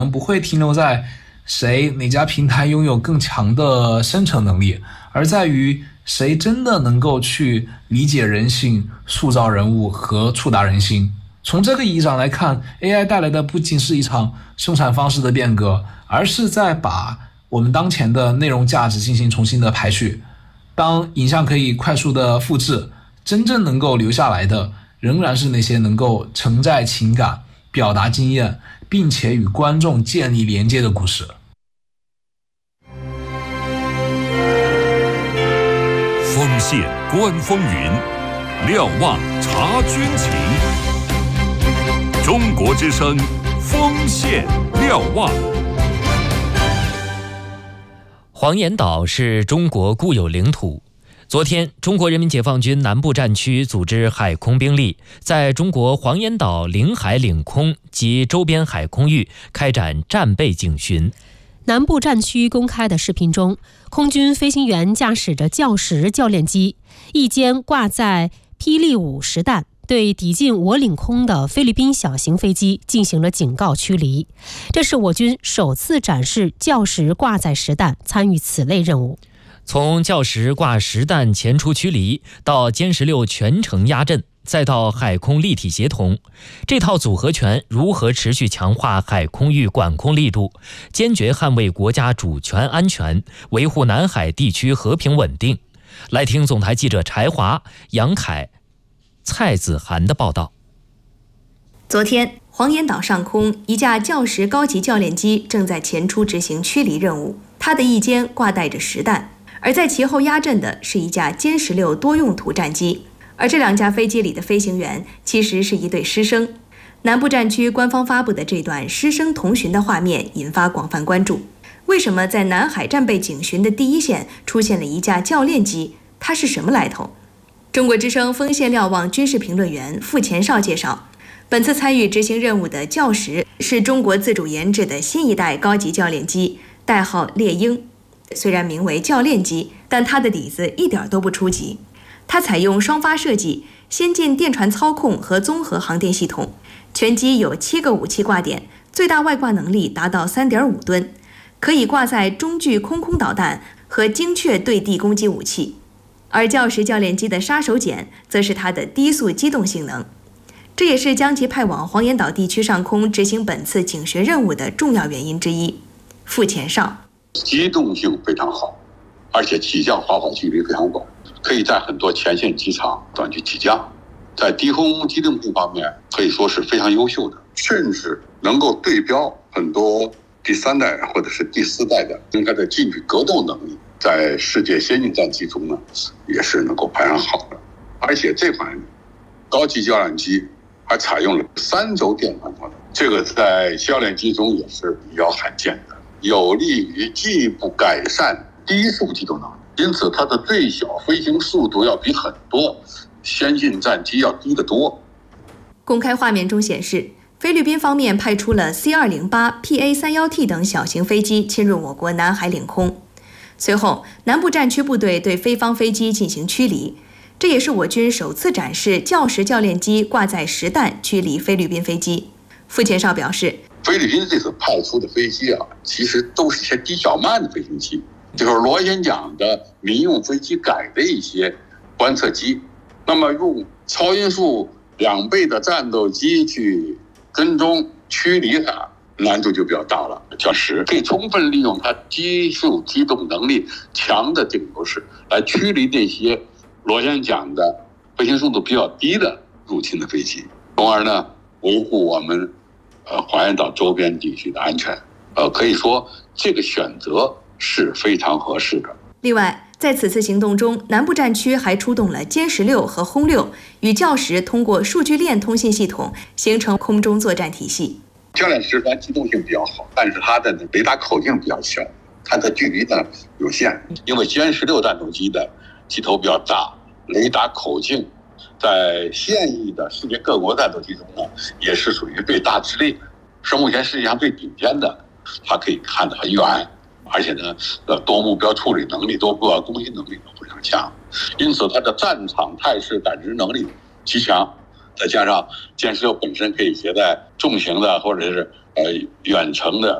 不会停留在哪家平台拥有更强的生成能力，而在于谁真的能够去理解人性、塑造人物和触达人心。从这个意义上来看， AI 带来的不仅是一场生产方式的变革，而是在把我们当前的内容价值进行重新的排序。当影像可以快速的复制，真正能够留下来的仍然是那些能够承载情感、表达经验，并且与观众建立连接的故事。 锋线观风云，瞭望察军情。中国之声，锋线瞭望。 黄岩岛是中国固有领土。昨天，中国人民解放军南部战区组织海空兵力在中国黄岩岛领海领空及周边海空域开展战备警巡。 南部战区公开的视频中，空军飞行员驾驶着教10教练机，一肩挂载霹雳5实弹，对抵近我领空的菲律宾小型飞机进行了警告驱离。这是我军首次展示教10挂载实弹参与此类任务。 从教10挂实弹前出驱离，到歼16全程压阵，再到海空立体协同，这套组合拳如何持续强化海空域管控力度，坚决捍卫国家主权安全，维护南海地区和平稳定？来听总台记者柴华、杨凯、蔡子涵的报道。 昨天，黄岩岛上空一架教10高级教练机正在前出执行驱离任务，它的一肩挂带着实弹，而在其后压阵的是一架歼16多用途战机。而这2架飞机里的飞行员其实是一对师生。南部战区官方发布的这段师生同巡的画面引发广泛关注。为什么在南海战备警巡的第一线出现了一架教练机？它是什么来头？中国之声锋线瞭望军事评论员傅前绍介绍，本次参与执行任务的教10是中国自主研制的新一代高级教练机，代号猎鹰。虽然名为教练机，但它的底子一点都不初级。它采用双发设计、先进电传操控和综合航电系统，全机有7个武器挂点，最大外挂能力达到 3.5 吨，可以挂载中距空导弹和精确对地攻击武器。而教10教练机的杀手锏则是它的低速机动性能，这也是将其派往黄岩岛地区上空执行本次警巡任务的重要原因之一。傅前绍， 机动性非常好，而且起降滑跑距离非常广，可以在很多前线机场短距起降，在低空机动性方面可以说是非常优秀的，甚至能够对标很多第3代或者是第4代的，它的近距格斗能力在世界先进战机中呢也是能够排上好的。而且这款高级教练机还采用了3轴电传操作，这个在教练机中也是比较罕见的，有利于进一步改善低速机动能力，因此它的最小飞行速度要比很多先进战机要低得多。 公开画面中显示，菲律宾方面派出了 C-208、PA-31T 等小型飞机侵入我国南海领空。随后，南部战区部队对菲方飞机进行驱离，这也是我军首次展示教10教练机挂载实弹驱离菲律宾飞机。傅前绍表示， 菲律宾这次派出的飞机其实都是一些低小慢的飞行器，就是螺旋桨的民用飞机改的一些观测机，那么用超音速2倍的战斗机去跟踪驱离它，难度就比较大了。教10可以充分利用它低速机动能力强的这个优势，来驱离那些螺旋桨的飞行速度比较低的入侵的飞机，从而呢维护我们黄岩岛周边地区的安全。可以说这个选择是非常合适的。 另外，在此次行动中，南部战区还出动了歼16和轰6，与教10通过数据链通信系统形成空中作战体系。 教练10虽然机动性比较好，但是它的雷达口径比较小，它的距离呢有限，因为歼16战斗机的机头比较大，雷达口径在现役的世界各国战斗机中呢也是属于最大之列，是目前世界上最顶尖的，它可以看得很远，而且呢多目标处理能力、多目标攻击能力都非常强，因此它的战场态势感知能力极强， 再加上歼16本身可以携带重型的或者是远程的